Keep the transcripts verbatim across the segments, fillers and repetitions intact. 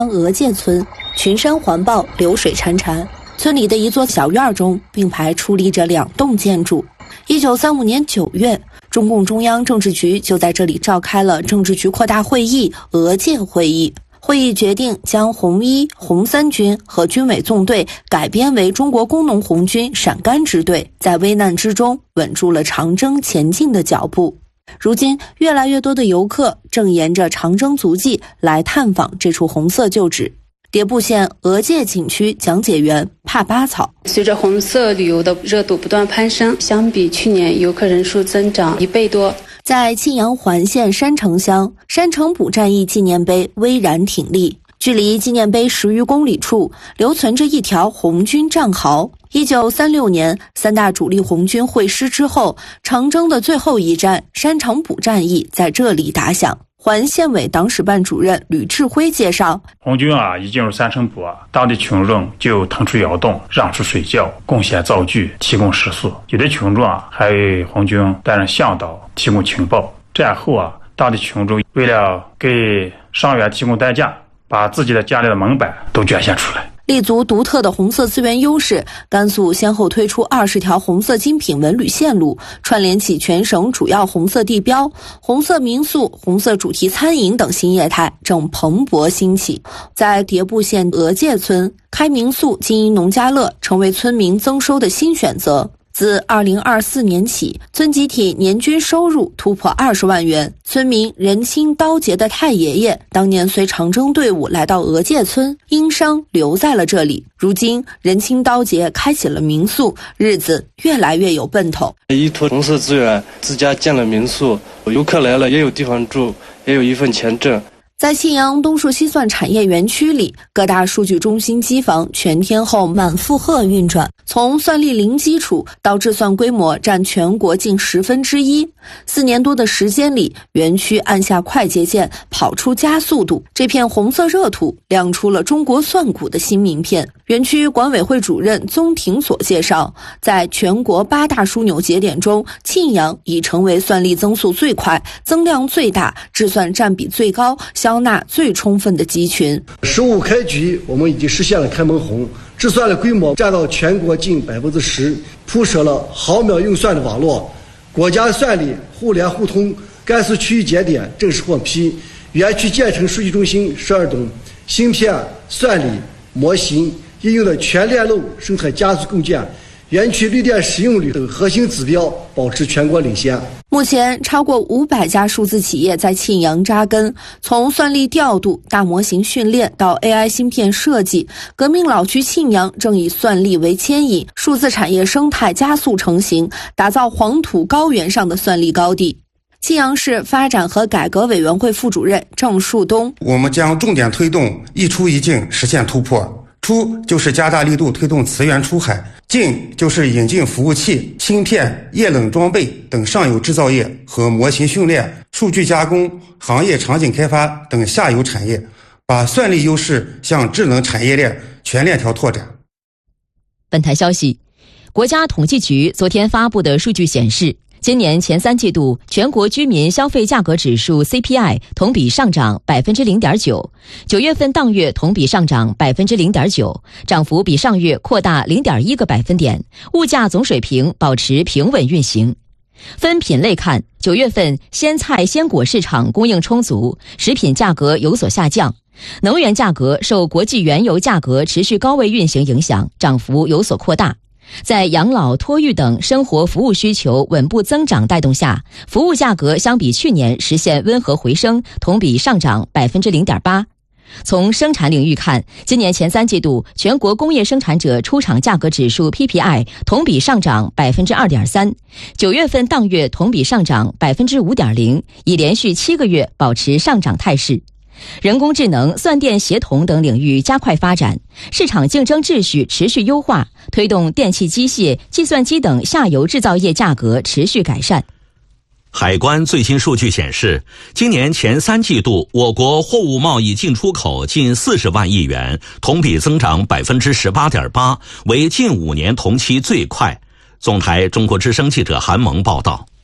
鹅界村群山环抱，流水潺潺。村里的一座小院中并排矗立着两栋建筑。一九三五年九月，中共中央政治局就在这里召开了政治局扩大会议鹅界会议。会议决定将红一、红三军和军委纵队改编为中国工农红军陕甘支队，在危难之中稳住了长征前进的脚步。如今，越来越多的游客正沿着长征足迹来探访这处红色旧址。迭部县鹅界景区讲解员帕巴草： 随着红色旅游的热度不断攀升，相比去年游客人数增长一倍多。 在庆阳环县山城乡，山城堡战役纪念碑巍然挺立，距离纪念碑十余公里处留存着一条红军战壕。一九三六年，三大主力红军会师之后，长征的最后一战山城堡战役在这里打响。环县委党史办主任吕志辉介绍， 红军啊一进入山城堡啊，当地群众就腾出窑洞，让出水窖，贡献灶具，提供食宿。有的群众啊还为红军担任向导，提供情报。战后啊，当地群众为了给伤员提供代驾，把自己的家里的门板都捐献出来。 立足独特的红色资源优势，甘肃先后推出二十条红色精品文旅线路，串联起全省主要红色地标、红色民宿、红色主题餐饮等新业态正蓬勃兴起。在迭部县鹅界村开民宿经营农家乐，成为村民增收的新选择。自二零二四年起，村集体年均收入突破二十万元。村民任清刀节的太爷爷当年随长征队伍来到鹅界村，因伤留在了这里。如今任清刀节开启了民宿，日子越来越有奔头。 依托红色资源，自家建了民宿，游客来了也有地方住，也有一份钱挣。 在庆阳东数西算产业园区里，各大数据中心机房全天候满负荷运转，从算力零基础到制算规模占全国近十分之一。四年多的时间里，园区按下快捷键，跑出加速度，这片红色热土亮出了中国算股的新名片。园区管委会主任宗廷所介绍，在全国八大枢纽节点中，庆阳已成为算力增速最快、增量最大、制算占比最高、消纳最充分的集群。 十五开局，我们已经实现了开门红，制算的规模占到全国近百分之十，铺设了毫秒运算的网络，国家算力互联互通，甘肃区域节点正式获批，园区建成数据中心十二栋，芯片、算力、模型应用的全链路生产加速构建，园区绿电使用率等核心指标保持全国领先。 目前，超过五百家数字企业在庆阳扎根，从算力调度、大模型训练到 A I 芯片设计，革命老区庆阳正以算力为牵引，数字产业生态加速成型，打造黄土高原上的算力高地。庆阳市发展和改革委员会副主任郑树东： 我们将重点推动一出一进实现突破。出就是加大力度推动磁源出海，进就是引进服务器、芯片、液冷装备等上游制造业和模型训练、数据加工、行业场景开发等下游产业，把算力优势向智能产业链全链条拓展。 本台消息，国家统计局昨天发布的数据显示，今年前三季度全国居民消费价格指数 C P I 同比上涨 百分之零点九， 九月份当月同比上涨 百分之零点九， 涨幅比上月扩大 零点一个百分点，物价总水平保持平稳运行。分品类看，九月份鲜菜鲜果市场供应充足，食品价格有所下降，能源价格受国际原油价格持续高位运行影响，涨幅有所扩大。在养老、托育等生活服务需求稳步增长带动下，服务价格相比去年实现温和回升，同比上涨 百分之零点八。从生产领域看，今年前三季度全国工业生产者出厂价格指数 P P I 同比上涨 百分之二点三， 九月份当月同比上涨 百分之五点零， 已连续七个月保持上涨态势。人工智能、算电协同等领域加快发展，市场竞争秩序持续优化，推动电气机械、计算机等下游制造业价格持续改善。 海关最新数据显示，今年前三季度我国货物贸易进出口近四十万亿元，同比增长 百分之十八点八， 为近五年同期最快。总台中国之声记者韩萌报道。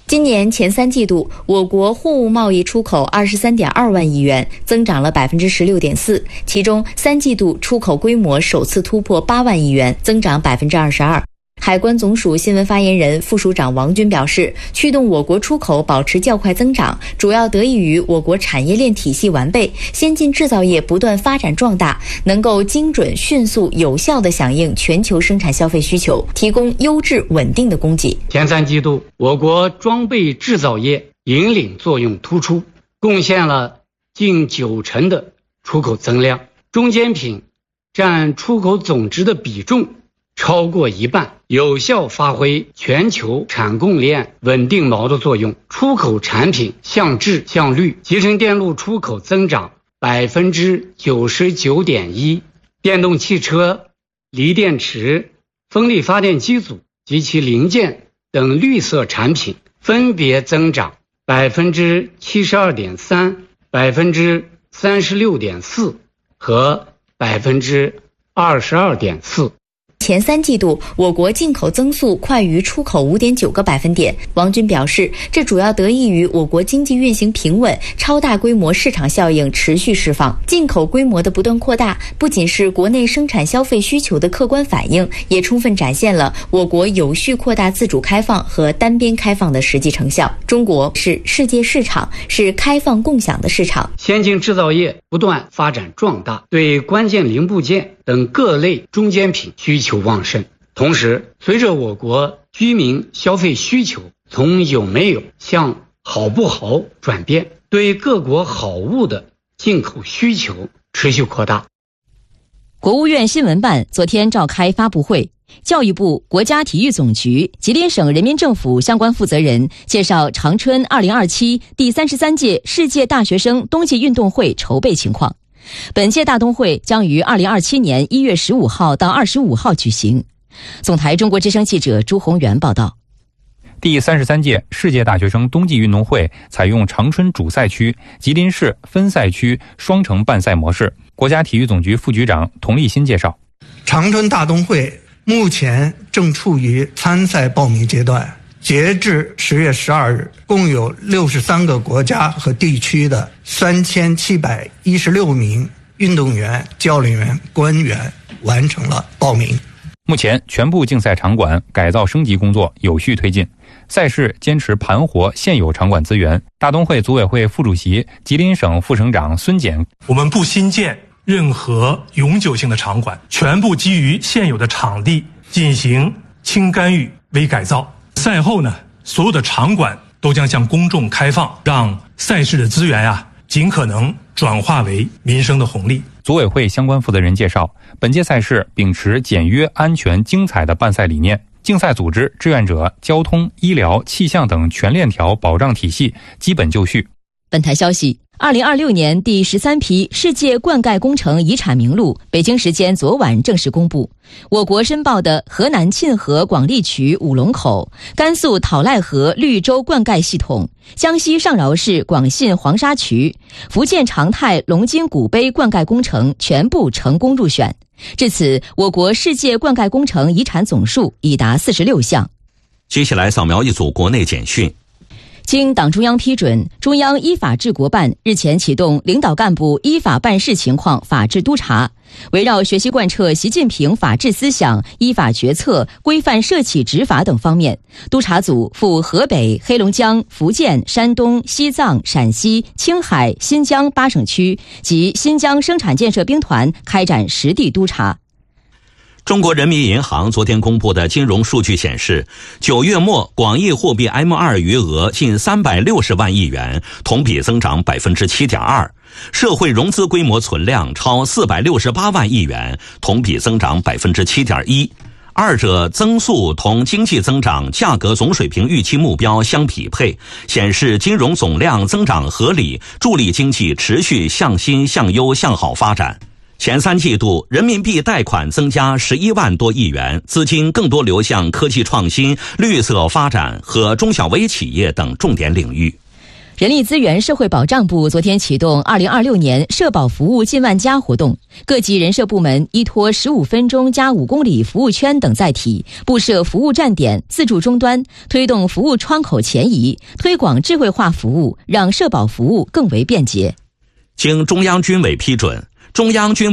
今年前三季度，我国货物贸易出口二十三点二万亿元，增长了百分之十六点四。其中，三季度出口规模首次突破八万亿元，增长百分之二十二。海关总署新闻发言人、副署长王军表示，驱动我国出口保持较快增长，主要得益于我国产业链体系完备，先进制造业不断发展壮大，能够精准、迅速、有效地响应全球生产消费需求，提供优质稳定的供给。 前三季度，我国装备制造业引领作用突出，贡献了近九成的出口增量，中间品占出口总值的比重超过一半，有效发挥全球产供链稳定锚的作用。出口产品向质向率，集成电路出口增长百分之九十九点一，电动汽车、锂电池、风力发电机组及其零件等绿色产品分别增长百分之七十二点三、百分之三十六点四和百分之二十二点四。 前三季度，我国进口增速快于出口 五点九个百分点。王军表示，这主要得益于我国经济运行平稳，超大规模市场效应持续释放。进口规模的不断扩大，不仅是国内生产消费需求的客观反映，也充分展现了我国有序扩大自主开放和单边开放的实际成效。中国是世界市场，是开放共享的市场。 先进制造业不断发展壮大，对关键零部件等各类中间品需求旺盛。同时，随着我国居民消费需求从有没有向好不好转变，对各国好物的进口需求持续扩大。 国务院新闻办昨天召开发布会，教育部、国家体育总局、吉林省人民政府相关负责人介绍长春二零二七第三十三届世界大学生冬季运动会筹备情况。本届大冬会将于二零二七年一月十五号到二十五号举行。总台中国之声记者朱宏元报道。 第三十三届世界大学生冬季运动会采用长春主赛区、吉林市分赛区双城办赛模式。国家体育总局副局长童立新介绍， 长春大冬会目前正处于参赛报名阶段，截至十月十二日，共有六十三个国家和地区的三千七百一十六名运动员、教练员、官员完成了报名。 目前，全部竞赛场馆改造升级工作有序推进，赛事坚持盘活现有场馆资源。大冬会组委会副主席、吉林省副省长孙简， 我们不新建任何永久性的场馆，全部基于现有的场地进行轻干预、微改造。赛后呢，所有的场馆都将向公众开放，让赛事的资源啊尽可能转化为民生的红利。 组委会相关负责人介绍，本届赛事秉持简约、安全、精彩的办赛理念，竞赛组织、志愿者、交通、医疗、气象等全链条保障体系基本就绪。 本台消息，二零二六年第十三批世界灌溉工程遗产名录，北京时间昨晚正式公布。我国申报的河南沁河广利渠五龙口、甘肃讨赖河绿洲灌溉系统、江西上饶市广信黄沙渠、福建长泰龙津古碑灌溉工程全部成功入选。至此，我国世界灌溉工程遗产总数已达四十六项。 接下来扫描一组国内简讯。 经党中央批准，中央依法治国办日前启动领导干部依法办事情况法治督查，围绕学习贯彻习近平法治思想、依法决策、规范涉企执法等方面，督查组赴河北、黑龙江、福建、山东、西藏、陕西、青海、新疆八省区及新疆生产建设兵团开展实地督查。 中国人民银行昨天公布的金融数据显示，九月末广义货币 M 二 余额近三百六十万亿元，同比增长 百分之七点二； 社会融资规模存量超四百六十八万亿元，同比增长 百分之七点一。二者增速同经济增长价格总水平预期目标相匹配，显示金融总量增长合理，助力经济持续向新向优向好发展。前三季度，人民币贷款增加十一万多亿元，资金更多流向科技创新、绿色发展和中小微企业等重点领域。 人力资源社会保障部昨天启动二零二六年社保服务近万家活动，各级人社部门依托十五分钟加五公里服务圈等载体，布设服务站点、自助终端，推动服务窗口前移，推广智慧化服务，让社保服务更为便捷。 经中央军委批准，中央军委